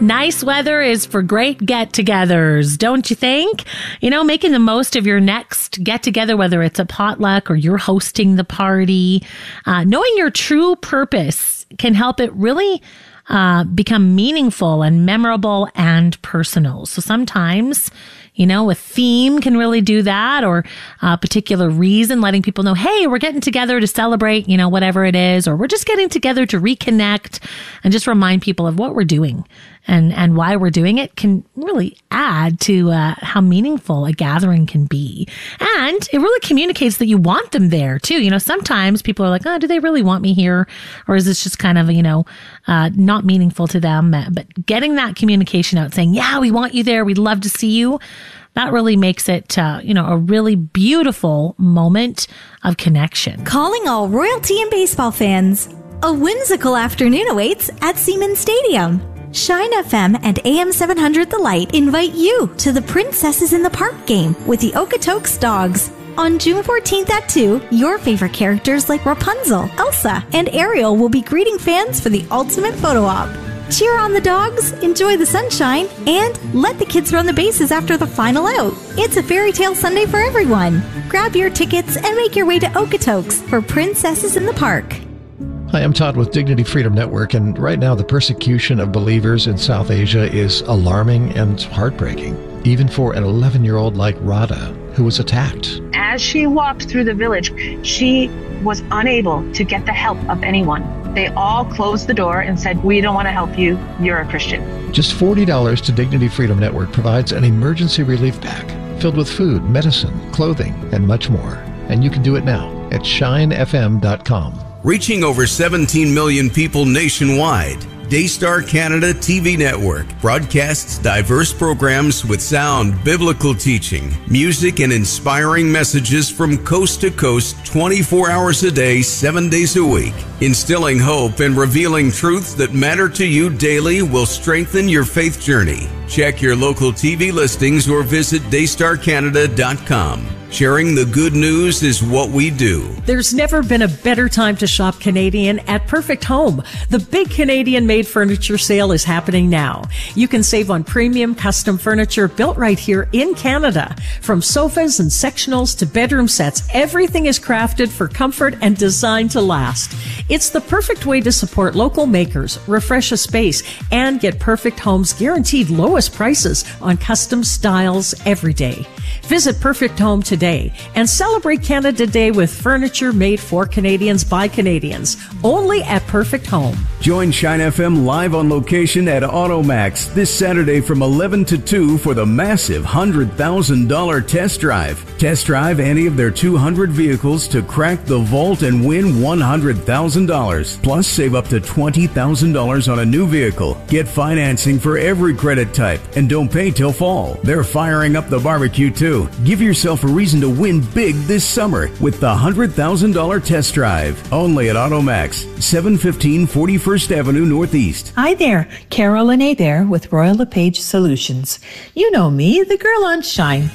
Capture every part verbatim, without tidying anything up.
Nice weather is for great get-togethers, don't you think? You know, making the most of your next get-together, whether it's a potluck or you're hosting the party, uh, knowing your true purpose can help it really uh, become meaningful and memorable and personal. So sometimes, you know, a theme can really do that, or a particular reason, letting people know, hey, we're getting together to celebrate, you know, whatever it is, or we're just getting together to reconnect and just remind people of what we're doing and, and why we're doing it can really add to uh, how meaningful a gathering can be. And it really communicates that you want them there too. You know, sometimes people are like, oh, do they really want me here? Or is this just kind of, you know, uh, not meaningful to them? But getting that communication out saying, yeah, we want you there. We'd love to see you. That really makes it, uh, you know, a really beautiful moment of connection. Calling all royalty and baseball fans. A whimsical afternoon awaits at Siemens Stadium. Shine F M and A M seven hundred The Light invite you to the Princesses in the Park game with the Okotoks Dogs. On June fourteenth at two, your favorite characters like Rapunzel, Elsa, and Ariel will be greeting fans for the ultimate photo op. Cheer on the dogs, enjoy the sunshine, and let the kids run the bases after the final out. It's a fairy tale Sunday for everyone. Grab your tickets and make your way to Okotoks for Princesses in the Park. Hi, I'm Todd with Dignity Freedom Network, and right now the persecution of believers in South Asia is alarming and heartbreaking, even for an eleven-year-old like Radha, who was attacked. As she walked through the village, she was unable to get the help of anyone. They all closed the door and said, we don't want to help you. You're a Christian. Just forty dollars to Dignity Freedom Network provides an emergency relief pack filled with food, medicine, clothing, and much more. And you can do it now at shine f m dot com. Reaching over seventeen million people nationwide, Daystar Canada T V Network broadcasts diverse programs with sound, biblical teaching, music, and inspiring messages from coast to coast twenty-four hours a day, seven days a week. Instilling hope and revealing truths that matter to you daily will strengthen your faith journey. Check your local T V listings or visit daystar canada dot com. Sharing the good news is what we do. There's never been a better time to shop Canadian at Perfect Home. The big Canadian-made furniture sale is happening now. You can save on premium custom furniture built right here in Canada. From sofas and sectionals to bedroom sets, everything is crafted for comfort and designed to last. It's the perfect way to support local makers, refresh a space, and get Perfect Home's guaranteed lowest prices on custom styles every day. Visit Perfect Home today and celebrate Canada Day with furniture made for Canadians by Canadians, only at Perfect Home. Join Shine F M live on location at Automax this Saturday from eleven to two for the massive one hundred thousand dollars test drive. Test drive any of their two hundred vehicles to crack the vault and win one hundred thousand dollars. Plus, save up to twenty thousand dollars on a new vehicle. Get financing for every credit type and don't pay till fall. They're firing up the barbecue too. Give yourself a reason to win big this summer with the one hundred thousand dollars test drive. Only at Automax, seven fifteen forty-first Avenue Northeast. Hi there, Carolyn Hebert with Royal LePage Solutions. You know me, the girl on Shine.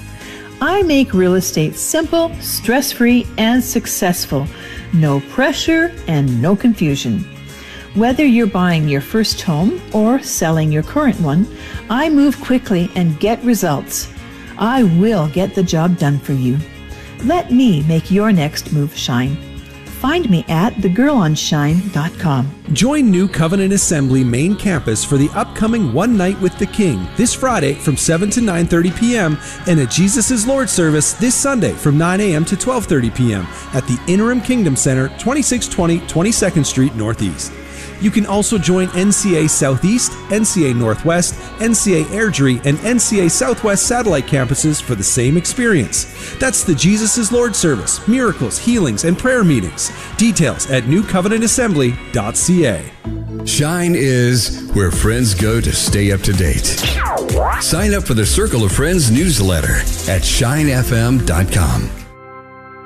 I make real estate simple, stress-free, and successful. No pressure and no confusion. Whether you're buying your first home or selling your current one, I move quickly and get results. I will get the job done for you. Let me make your next move shine. Find me at the girl on shine dot com. Join New Covenant Assembly main campus for the upcoming One Night with the King this Friday from seven to nine thirty p.m. and at Jesus is Lord service this Sunday from nine a.m. to twelve thirty p.m. at the Interim Kingdom Center, twenty-six twenty twenty-second Street Northeast. You can also join N C A Southeast, N C A Northwest, N C A Airdrie, and N C A Southwest satellite campuses for the same experience. That's the Jesus is Lord service, miracles, healings, and prayer meetings. Details at new covenant assembly dot c a. Shine is where friends go to stay up to date. Sign up for the Circle of Friends newsletter at shine f m dot com.